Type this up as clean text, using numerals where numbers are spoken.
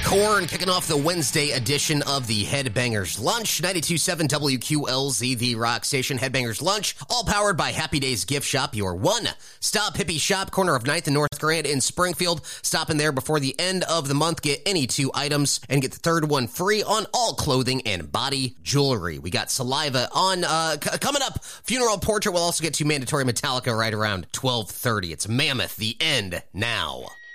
Korn kicking off the Wednesday edition of the Headbangers Lunch. 92.7 WQLZ, the rock station. Headbangers Lunch, all powered by Happy Days Gift Shop, your one-stop hippie shop, corner of 9th and North Grand in Springfield. Stop in there before the end of the month. Get any 2 items and get the third one free on all clothing and body jewelry. We got Saliva on coming up. Funeral Portrait. We'll also get to mandatory Metallica right around 12:30. It's Mammoth, the end now.